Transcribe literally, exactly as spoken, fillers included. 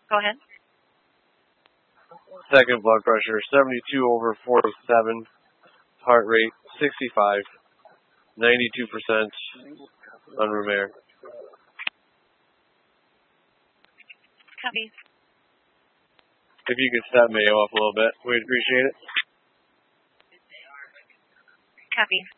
Go ahead. Second blood pressure, seventy-two over forty-seven. Heart rate, sixty-five. ninety-two percent on room air. Copy. If you could step Mayo up a little bit, we'd appreciate it. Copy.